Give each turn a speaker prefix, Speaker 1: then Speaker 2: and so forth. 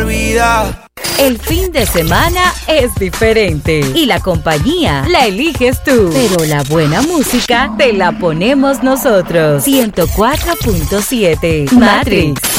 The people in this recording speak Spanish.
Speaker 1: olvida.
Speaker 2: El fin de semana es diferente y la compañía la eliges tú, pero la buena música te la ponemos nosotros. 104.7 Matrix.